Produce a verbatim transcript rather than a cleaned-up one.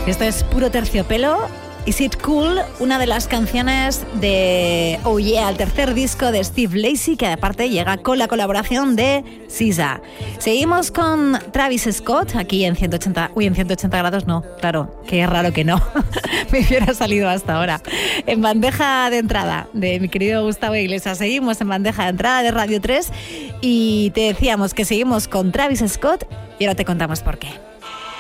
Esto es Puro Terciopelo. Is It Cool, una de las canciones de Oh Yeah, el tercer disco de Steve Lacy, que aparte llega con la colaboración de S Z A. Seguimos con Travis Scott, aquí en ciento ochenta, uy, en ciento ochenta grados no, claro, qué raro que no, me hubiera salido hasta ahora. En bandeja de entrada de mi querido Gustavo Iglesias, seguimos en bandeja de entrada de Radio tres y te decíamos que seguimos con Travis Scott y ahora te contamos por qué.